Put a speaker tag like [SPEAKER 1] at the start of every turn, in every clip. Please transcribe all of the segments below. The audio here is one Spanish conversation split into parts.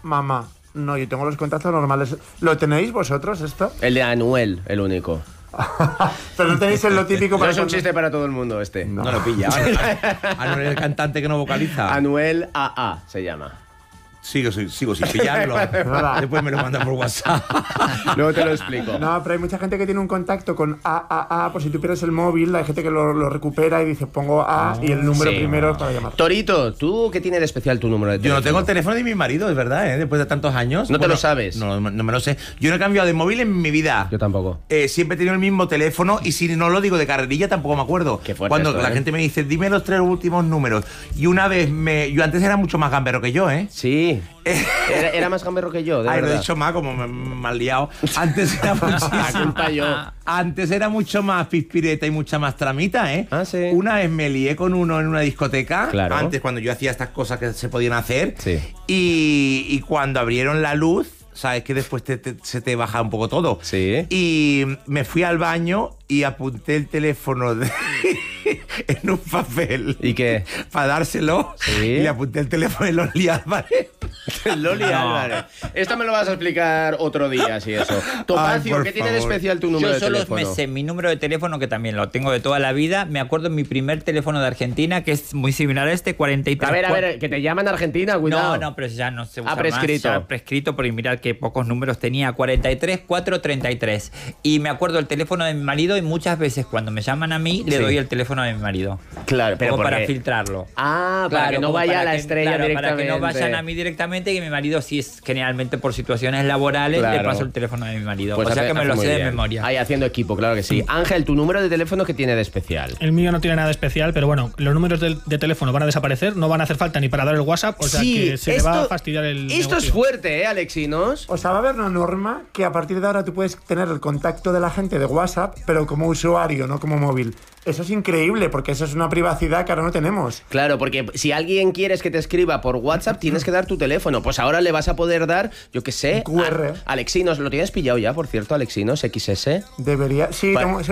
[SPEAKER 1] mamá. No, yo tengo los contactos normales. ¿Lo tenéis vosotros esto?
[SPEAKER 2] El de Anuel, el único.
[SPEAKER 1] Pero no tenéis lo típico
[SPEAKER 2] para... No es un chiste para todo el mundo este.
[SPEAKER 3] No lo pilla. Anuel, el cantante que no vocaliza.
[SPEAKER 2] Anuel AA se llama.
[SPEAKER 3] Sigo sin pillarlo. Después me lo manda por WhatsApp.
[SPEAKER 2] Luego te lo explico.
[SPEAKER 1] No, pero hay mucha gente que tiene un contacto con AAA, por si tú pierdes el móvil, hay gente que lo recupera y dice pongo A y el número primero para llamar.
[SPEAKER 2] Torito, ¿tú qué tienes de especial tu número de teléfono?
[SPEAKER 3] Yo no tengo el teléfono de mi marido, es verdad, después de tantos años.
[SPEAKER 2] ¿No te lo sabes?
[SPEAKER 3] No me lo sé. Yo no he cambiado de móvil en mi vida.
[SPEAKER 2] Yo tampoco.
[SPEAKER 3] Siempre he tenido el mismo teléfono y si no lo digo de carrerilla tampoco me acuerdo.
[SPEAKER 2] Qué fuerte
[SPEAKER 3] Cuando
[SPEAKER 2] esto,
[SPEAKER 3] la gente me dice, dime los 3 últimos números. Y una vez yo antes era mucho más gamberro que yo, ¿eh?
[SPEAKER 2] Sí. Era más gamberro que yo, de verdad.
[SPEAKER 3] Lo he dicho más, como me has liado. Antes era muchísimo. Antes era mucho más pispireta y mucha más tramita, ¿eh?
[SPEAKER 2] Ah, sí.
[SPEAKER 3] Una vez me lié con uno en una discoteca.
[SPEAKER 2] Claro.
[SPEAKER 3] Antes, cuando yo hacía estas cosas que se podían hacer.
[SPEAKER 2] Sí.
[SPEAKER 3] Y cuando abrieron la luz, sabes que después se te baja un poco todo.
[SPEAKER 2] Sí.
[SPEAKER 3] Y me fui al baño y apunté el teléfono en un papel.
[SPEAKER 2] ¿Y qué?
[SPEAKER 3] Para dárselo.
[SPEAKER 2] Sí.
[SPEAKER 3] Y le apunté el teléfono de Loli Álvarez.
[SPEAKER 2] Loli Álvarez. Esto me lo vas a explicar otro día, si eso. Topacio, ¿qué tiene de especial tu número de teléfono?
[SPEAKER 4] Yo solo me sé mi número de teléfono, que también lo tengo de toda la vida. Me acuerdo de mi primer teléfono de Argentina, que es muy similar a este, 43.
[SPEAKER 2] A ver, que te llaman Argentina, cuidado.
[SPEAKER 4] No, pero ya no se usa
[SPEAKER 2] prescrito.
[SPEAKER 4] más. Ya prescrito, porque mirad que pocos números tenía. 43 433. Y me acuerdo el teléfono de mi marido y muchas veces cuando me llaman a mí, le doy el teléfono de mi marido.
[SPEAKER 2] Claro, pero
[SPEAKER 4] para filtrarlo.
[SPEAKER 2] Ah, para que no vaya a la estrella directamente.
[SPEAKER 4] Para que no vayan a mí directamente, que mi marido sí es generalmente por situaciones laborales, le paso el teléfono de mi marido.
[SPEAKER 2] Pues
[SPEAKER 4] o sea que me lo sé de memoria.
[SPEAKER 2] Ahí haciendo equipo, claro que sí. Ángel, ¿tu número de teléfono qué tiene de especial?
[SPEAKER 5] El mío no tiene nada de especial, pero bueno, los números de teléfono van a desaparecer, no van a hacer falta ni para dar el WhatsApp, o sea que se le va a fastidiar el
[SPEAKER 2] Esto
[SPEAKER 5] negocio.
[SPEAKER 2] Es fuerte, Alexinos?
[SPEAKER 1] O sea, va a haber una norma que a partir de ahora tú puedes tener el contacto de la gente de WhatsApp, pero como usuario, no como móvil. Eso es increíble, porque eso es una privacidad que ahora no tenemos.
[SPEAKER 2] Claro, porque si alguien quieres que te escriba por WhatsApp, tienes que dar tu teléfono. Pues ahora le vas a poder dar, yo qué sé,
[SPEAKER 1] un QR.
[SPEAKER 2] Alexinos, ¿lo tienes pillado ya, por cierto, Alexinos XS?
[SPEAKER 1] Debería. Sí,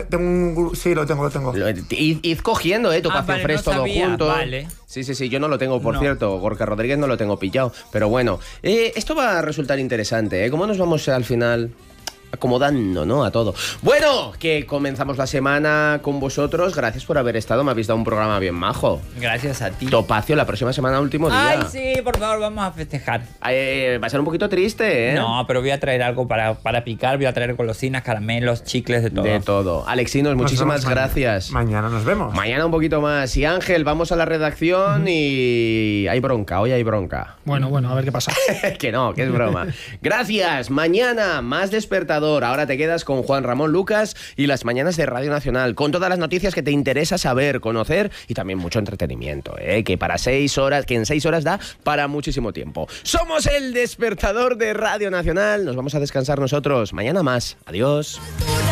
[SPEAKER 1] sí, lo tengo.
[SPEAKER 2] Id cogiendo, tu Topacio Fresh todo junto.
[SPEAKER 4] Vale.
[SPEAKER 2] Sí, yo no lo tengo, por cierto. Gorka Rodríguez no lo tengo pillado. Pero bueno, esto va a resultar interesante, ¿eh? ¿Cómo nos vamos al final acomodando, ¿no? A todo. Bueno, que comenzamos la semana con vosotros. Gracias por haber estado. Me habéis dado un programa bien majo.
[SPEAKER 4] Gracias a ti.
[SPEAKER 2] Topacio, la próxima semana, último día.
[SPEAKER 4] Ay, sí, por favor, vamos a festejar.
[SPEAKER 2] Va a ser un poquito triste, ¿eh?
[SPEAKER 4] No, pero voy a traer algo para picar. Voy a traer golosinas, caramelos, chicles, de todo.
[SPEAKER 2] De todo. Alexinos, muchísimas gracias.
[SPEAKER 1] Mañana nos vemos.
[SPEAKER 2] Mañana un poquito más. Y Ángel, vamos a la redacción y hay bronca. Hoy hay bronca.
[SPEAKER 5] Bueno, a ver qué pasa.
[SPEAKER 2] Que no, que es broma. Gracias. Mañana, más Despertador. Ahora te quedas con Juan Ramón Lucas y las mañanas de Radio Nacional, con todas las noticias que te interesa saber, conocer y también mucho entretenimiento, que para 6 horas, que en 6 horas da para muchísimo tiempo. Somos el Despertador de Radio Nacional. Nos vamos a descansar nosotros. Mañana más. Adiós.